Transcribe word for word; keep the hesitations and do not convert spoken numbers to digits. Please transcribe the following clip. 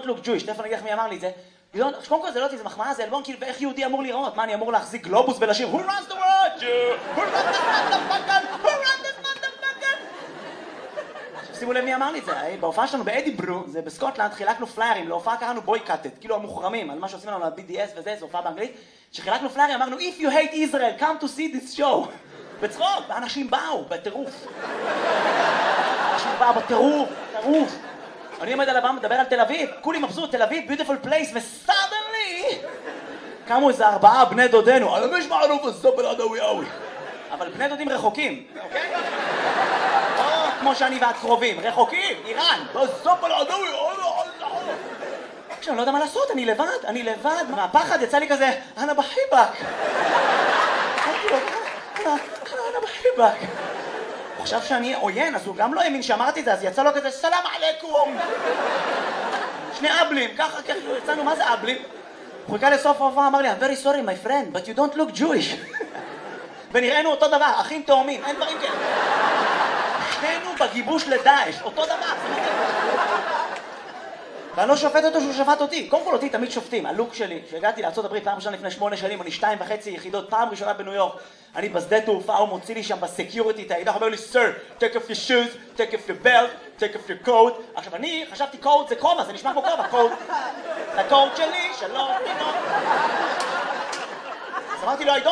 look Jewish. תכף אני אגיד לך מי אמר לי את זה. קודם כל זה לא אותי, זה מחמאה, זה אלבון, כאילו, ואיך יהודי אמור לראות? מה, אני אמור להחזיק גלובוס ולשיר Who runs the world? Who runs this motherfucker? Who runs this motherfucker? שימו לב מי אמר לי את זה, בהופעה שלנו באדיברו, זה בסקוטלנד, חילקנו פליירים, להופעה קראנו בויקאטד, כאילו המוחרמים, על מה שעושים לנו ל-בי די אס וזה, זו הופעה באנגלית, שחילקנו פליירים, אמרנו If you hate Israel, come to see this show. בצחוק, ואנשים באו, בטירוף. אנשים באו בטירוף, טירוף. אני עומד על הבמה, מדבר על תל אביב, כולי מבסוט, תל אביב, beautiful place, ו-suddenly קמו איזה ארבעה בני דודנו, על המש מערוף הסופל עדווי אוי. אבל בני דודים רחוקים, אוקיי? לא כמו שאני ואת קרובים, רחוקים, איראן, בסופל עדווי אוי אוי אוי. עכשיו, אני לא יודע מה לעשות, אני לבד, אני לבד, מהפחד יצא לי כזה, אנה בחיבק. אמרתי לו, אנה בחיבק. הוא חשב שאני עוין, אז הוא גם לא האמין שאמרתי את זה, אז יצא לו כזה, סלאם עליכום. שני אבלים, ככה, ככה, יצאנו, מה זה אבלים? הוא חיכה לסוף ההופעה, אמר לי, I'm very sorry my friend, but you don't look Jewish. ונראינו אותו דבר, אחים תאומים, אין דברים כאלה. שנינו בגיבוש לדאעש, אותו דבר. ואני לא שופט אותו שהוא שפט אותי. קודם כל אותי תמיד שופטים, הלוק שלי, שהגעתי לארצות הברית פעם ראשונה לפני שמונה שנים, אני שתיים וחצי יחידות, פעם ראשונה בניו יורק. אני בשדה תעופה, הוא מוציא לי שם בסקיוריטי את הידע, הוא אומר לי, Sir, take off your shoes, take off your belt, take off your coat. עכשיו אני חשבתי coat זה כובע, זה נשמע כמו כובע, coat. זה coat שלי, שלום, תינו. אז אמרתי לו,